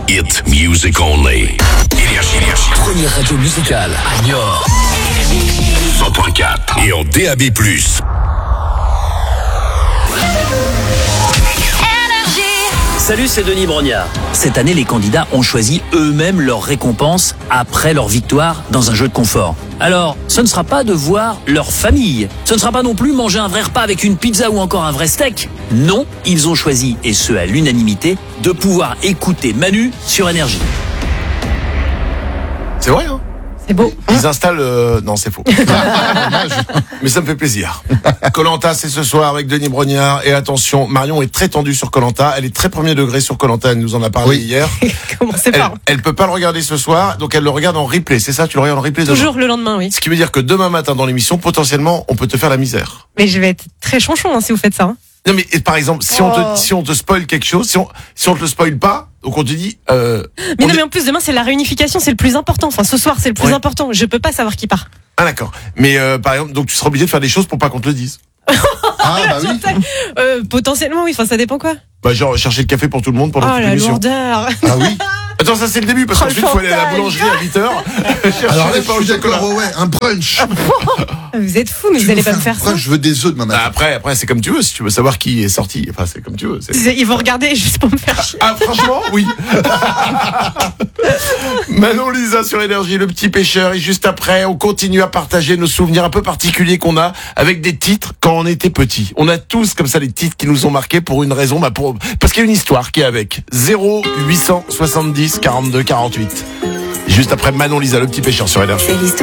Hit music only. Énergie. Première radio musicale à Niort. 100.4 et en DAB+. Salut, c'est Denis Brognard. Cette année, les candidats ont choisi eux-mêmes leur récompense après leur victoire dans un jeu de confort. Alors, ce ne sera pas de voir leur famille. Ce ne sera pas non plus manger un vrai repas avec une pizza ou encore un vrai steak. Non, ils ont choisi, et ce à l'unanimité, de pouvoir écouter Manu sur Énergie. C'est vrai, hein? C'est beau. Ils installent... Non, c'est faux. Mais ça me fait plaisir. Koh-Lanta, c'est ce soir avec Denis Brognard. Et attention, Marion est très tendue sur Koh-Lanta. Elle est très premier degré sur Koh-Lanta. Elle nous en a parlé hier. Comment c'est pas Elle peut pas le regarder ce soir, donc elle le regarde en replay. C'est ça, tu le regardes en replay demain. Toujours le lendemain, oui. Ce qui veut dire que demain matin dans l'émission, potentiellement, on peut te faire la misère. Mais je vais être très chonchon si vous faites ça. Non mais par exemple, si on te spoil quelque chose, si on te le spoil pas, donc on te dit. Mais en plus demain c'est la réunification, c'est le plus important. Enfin ce soir c'est le plus important. Je peux pas savoir qui part. Ah d'accord. Mais par exemple, donc tu seras obligé de faire des choses pour pas qu'on te le dise. Ah bah oui. Potentiellement oui. Enfin ça dépend quoi. Bah genre chercher le café pour tout le monde pendant toute La l'émission. lourdeur. Ah oui. Attends, ça c'est le début parce qu'ensuite il faut aller à la boulangerie à 8h. Alors là, je suis d'accord, ouais, un brunch. Vous êtes fous, mais vous allez pas me faire ça. Je veux des œufs demain matin. Après c'est comme tu veux. Si tu veux savoir qui est sorti, enfin c'est comme tu veux. Ils vont regarder juste pour me faire chier. Ah franchement, oui. Manon Lisa sur Énergie, le petit pêcheur. Et juste après, on continue à partager nos souvenirs un peu particuliers qu'on a avec des titres quand on était petit. On a tous comme ça des titres qui nous ont marqués pour une raison, parce qu'il y a une histoire qui est avec 0870 42 48. Juste après Manon Lisa, le petit pêcheur sur Énergie.